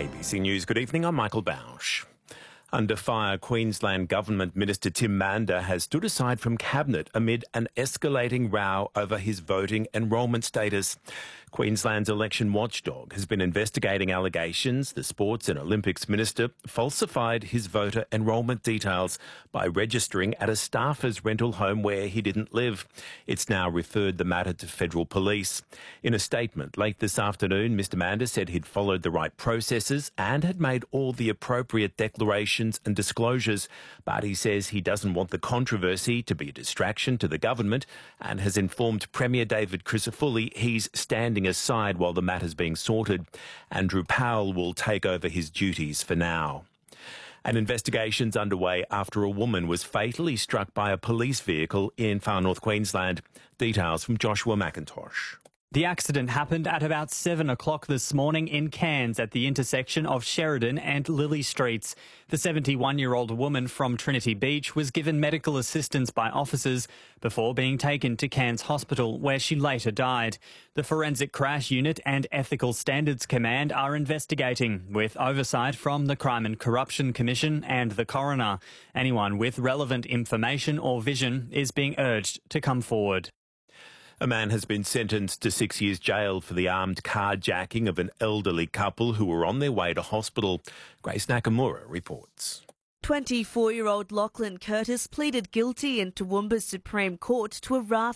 ABC News, good evening, I'm Michael Bausch. Under fire, Queensland Government Minister Tim Mander has stood aside from Cabinet amid an escalating row over his voting enrolment status. Queensland's election watchdog has been investigating allegations the Sports and Olympics Minister falsified his voter enrolment details by registering at a staffer's rental home where he didn't live. It's now referred the matter to federal police. In a statement late this afternoon, Mr Mander said he'd followed the right processes and had made all the appropriate declarations and disclosures, but he says he doesn't want the controversy to be a distraction to the government and has informed Premier David Crisafulli he's standing aside while the matter's being sorted. Andrew Powell will take over his duties for now. An investigation's underway after a woman was fatally struck by a police vehicle in far north Queensland. Details from Joshua McIntosh. The accident happened at about 7 o'clock this morning in Cairns at the intersection of Sheridan and Lilly Streets. The 71-year-old woman from Trinity Beach was given medical assistance by officers before being taken to Cairns Hospital, where she later died. The Forensic Crash Unit and Ethical Standards Command are investigating, with oversight from the Crime and Corruption Commission and the coroner. Anyone with relevant information or vision is being urged to come forward. A man has been sentenced to 6 years jail for the armed carjacking of an elderly couple who were on their way to hospital. Grace Nakamura reports. 24-year-old Lachlan Curtis pleaded guilty in Toowoomba's Supreme Court to a raft